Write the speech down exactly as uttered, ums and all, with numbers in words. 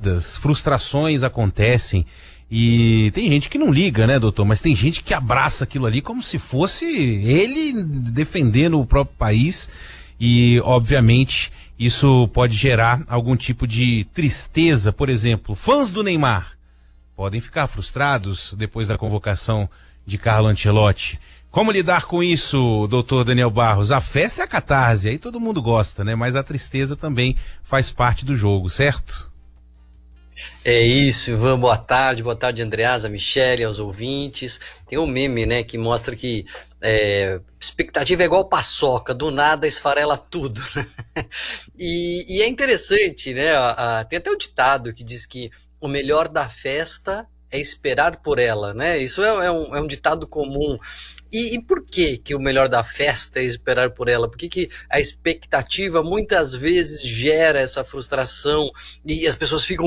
perdas, frustrações acontecem. E tem gente que não liga, né, doutor? Mas tem gente que abraça aquilo ali como se fosse ele defendendo o próprio país. E, obviamente, isso pode gerar algum tipo de tristeza. Por exemplo, fãs do Neymar podem ficar frustrados depois da convocação de Carlo Ancelotti. Como lidar com isso, doutor Daniel Barros? A festa é a catarse, aí todo mundo gosta, né? Mas a tristeza também faz parte do jogo, certo? É isso, Ivan, boa tarde, boa tarde, Andreasa, Michele, aos ouvintes. Tem um meme, né, que mostra que é, expectativa é igual paçoca, do nada esfarela tudo, né? E, e é interessante, né, a, a, tem até o ditado que diz que o melhor da festa é esperar por ela, né? Isso é, é, um, é um ditado comum. E, e por que que o melhor da festa é esperar por ela? Por que que a expectativa muitas vezes gera essa frustração e as pessoas ficam